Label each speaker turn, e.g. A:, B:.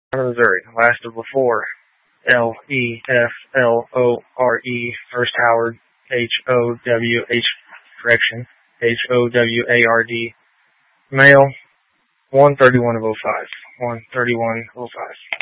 A: Missouri. Last of the four. L-E-F-L-O-R-E. First Howard. H-O-W-H. Correction. H-O-W-A-R-D. Male. 131 of 05. 131 of 05.